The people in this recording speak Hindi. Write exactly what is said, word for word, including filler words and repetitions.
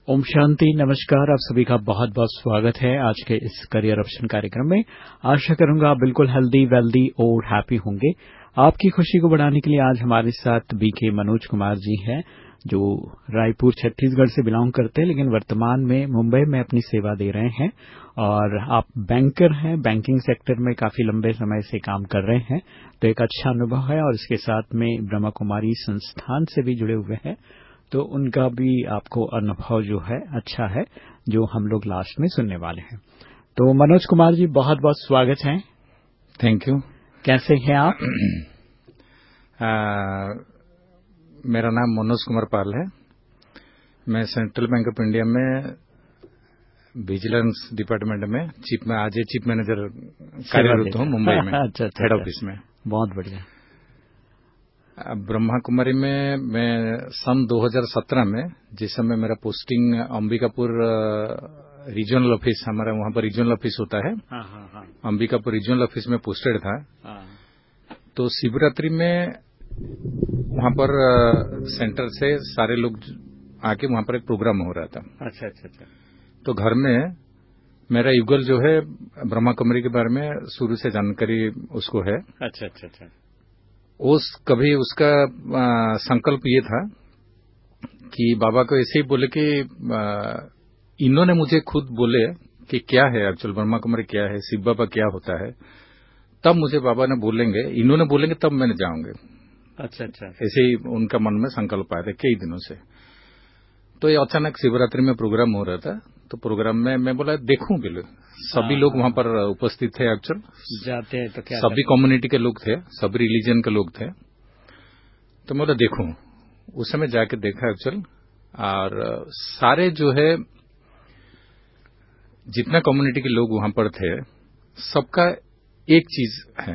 ओम शांति, नमस्कार। आप सभी का बहुत बहुत स्वागत है आज के इस करियर ऑप्शन कार्यक्रम में। आशा करूंगा आप बिल्कुल हेल्दी, वेल्दी और हैप्पी होंगे। आपकी खुशी को बढ़ाने के लिए आज हमारे साथ बीके मनोज कुमार जी हैं, जो रायपुर छत्तीसगढ़ से बिलोंग करते हैं, लेकिन वर्तमान में मुंबई में अपनी सेवा दे रहे हैं। और आप बैंकर हैं, बैंकिंग सेक्टर में काफी लंबे समय से काम कर रहे हैं, तो एक अच्छा अनुभव है। और इसके साथ में ब्रह्मा कुमारी संस्थान से भी जुड़े हुए हैं, तो उनका भी आपको अनुभव जो है अच्छा है, जो हम लोग लास्ट में सुनने वाले हैं। तो मनोज कुमार जी, बहुत बहुत स्वागत है। Thank you. कैसे हैं आप? आ, मेरा नाम मनोज कुमार पाल है। मैं सेंट्रल बैंक ऑफ इंडिया में विजिलेंस डिपार्टमेंट में चीफ में आज चीफ मैनेजर कार्यरत हूँ मुंबई में। अच्छा, अच्छा, हेड ऑफिस में। बहुत बढ़िया। ब्रह्मा कुमारी में मैं सन दो हज़ार सत्रह में, जिस समय मेरा पोस्टिंग अंबिकापुर रीजनल ऑफिस, हमारा वहां पर रीजनल ऑफिस होता है, हाँ, हाँ, हाँ। अंबिकापुर रीजनल ऑफिस में पोस्टेड था। हाँ। तो शिवरात्रि में वहां पर सेंटर से सारे लोग आके वहां पर एक प्रोग्राम हो रहा था। अच्छा, अच्छा, अच्छा। तो घर में मेरा युगल जो है ब्रह्मा कुमारी के बारे में शुरू से जानकारी उसको है। अच्छा, अच्छा, अच्छा। उस कभी उसका आ, संकल्प ये था कि बाबा को ऐसे ही बोले कि आ, इन्होंने मुझे खुद बोले कि क्या है एक्चुअल ब्रह्मा कुमारी क्या है, शिव बाबा क्या होता है, तब मुझे बाबा ने बोलेंगे, इन्होंने बोलेंगे तब मैंने जाऊंगे। अच्छा, अच्छा। ऐसे ही उनका मन में संकल्प आया था कई दिनों से। तो ये अचानक शिवरात्रि में प्रोग्राम हो रहा था, तो प्रोग्राम में मैं बोला देखूं बिल्कुल, सभी लोग वहां पर उपस्थित थे। एक्चुअल जाते हैं तो क्या सभी कम्युनिटी के लोग थे, सभी रिलीजन के लोग थे। तो मैं बोला देखूं। उस समय जाके देखा एक्चुअल, और सारे जो है जितना कम्युनिटी के लोग वहां पर थे, सबका एक चीज है